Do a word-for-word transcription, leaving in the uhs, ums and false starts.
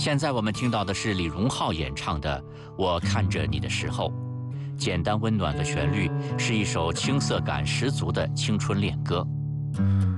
现在我们听到的是李荣浩演唱的《我看着你的时候》，简单温暖的旋律，是一首青涩感十足的青春恋歌。